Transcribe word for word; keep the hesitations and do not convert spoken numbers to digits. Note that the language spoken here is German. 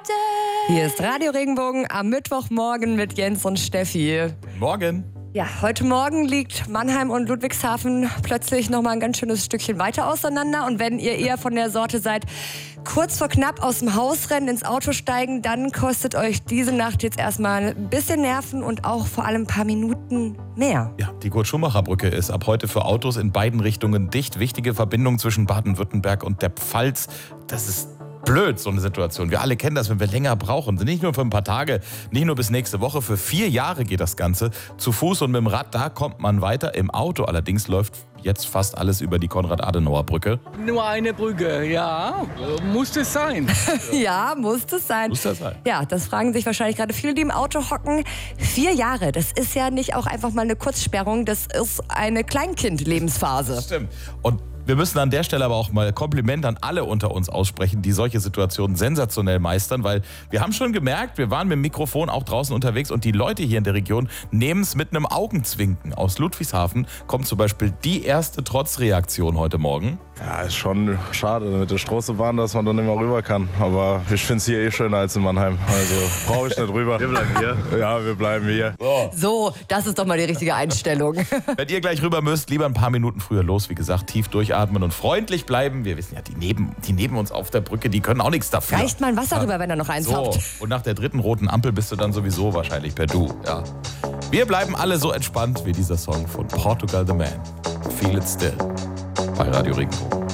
Hier ist Radio Regenbogen am Mittwochmorgen mit Jens und Steffi. Morgen. Ja, heute Morgen liegt Mannheim und Ludwigshafen plötzlich noch mal ein ganz schönes Stückchen weiter auseinander. Und wenn ihr eher von der Sorte seid, kurz vor knapp aus dem Haus rennen, ins Auto steigen, dann kostet euch diese Nacht jetzt erstmal ein bisschen Nerven und auch vor allem ein paar Minuten mehr. Ja, die Kurt-Schumacher-Brücke ist ab heute für Autos in beiden Richtungen dicht. Wichtige Verbindung zwischen Baden-Württemberg und der Pfalz. Das ist blöd, so eine Situation. Wir alle kennen das, wenn wir länger brauchen. Nicht nur für ein paar Tage, nicht nur bis nächste Woche. Für vier Jahre geht das Ganze. Zu Fuß und mit dem Rad, da kommt man weiter. Im Auto allerdings läuft jetzt fast alles über die Konrad-Adenauer-Brücke. Nur eine Brücke, ja. Muss es sein. Ja, muss es sein. Muss das sein? Ja, das fragen sich wahrscheinlich gerade viele, die im Auto hocken. Vier Jahre, das ist ja nicht auch einfach mal eine Kurzsperrung, das ist eine Kleinkind-Lebensphase. Stimmt. Und wir müssen an der Stelle aber auch mal Kompliment an alle unter uns aussprechen, die solche Situationen sensationell meistern, weil wir haben schon gemerkt, wir waren mit dem Mikrofon auch draußen unterwegs und die Leute hier in der Region nehmen es mit einem Augenzwinken. Aus Ludwigshafen kommt zum Beispiel die erste Trotzreaktion heute Morgen. Ja, ist schon schade mit der Straßenbahn, dass man dann nicht mehr rüber kann. Aber ich finde es hier eh schöner als in Mannheim. Also brauche ich nicht rüber. Wir bleiben hier. Ja, wir bleiben hier. So. So, das ist doch mal die richtige Einstellung. Wenn ihr gleich rüber müsst, lieber ein paar Minuten früher los. Wie gesagt, tief durchatmen und freundlich bleiben. Wir wissen ja, die neben, die neben uns auf der Brücke, die können auch nichts dafür. Reicht mal ein Wasser rüber, wenn er noch eins So, habt. und nach der dritten roten Ampel bist du dann sowieso wahrscheinlich per Du. Ja. Wir bleiben alle so entspannt wie dieser Song von Portugal the Man. Feel it still. Bei Radio Regenbogen.